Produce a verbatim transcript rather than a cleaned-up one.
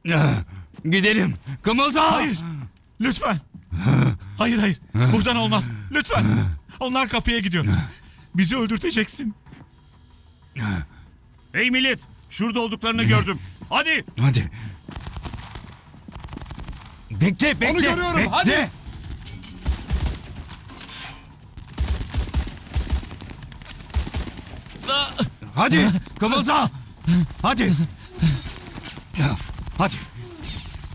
Gidelim. Kımılda. Hayır. Lütfen. Hayır hayır. Buradan olmaz. Lütfen. Onlar kapıya gidiyor. Bizi öldürteceksin. Hey millet, şurada olduklarını gördüm. Hadi. Hadi. Bekle, bekle. Onu görüyorum, bekle. hadi. Hadi. Kımılda. Hadi. Hadi.